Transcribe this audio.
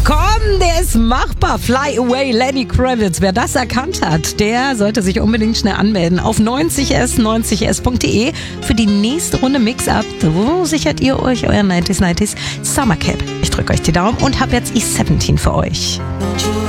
Komm, der ist machbar. Fly Away, Lenny Kravitz. Wer das erkannt hat, der sollte sich unbedingt schnell anmelden auf 90s.de für die nächste Runde Mix-Up. Wo sichert ihr euch euer 90s Summer Cap? Ich drücke euch die Daumen und habe jetzt E17 für euch.